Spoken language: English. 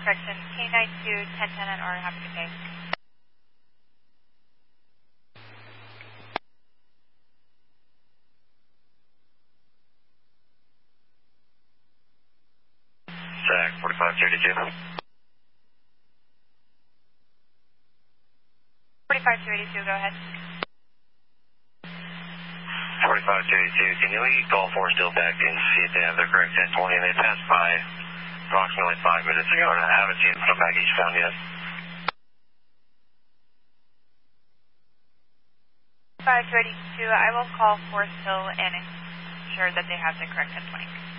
correction, K92 1010 at R, have a good day. Zach, 4532. 45282, go ahead. 4532, can you leave Gulf 4 still back and see if they have their correct 1020? And they passed by approximately 5 minutes ago, and I haven't seen them come back eastbound yet. 5282, I will call Forest Hill and ensure that they have the correct 1020.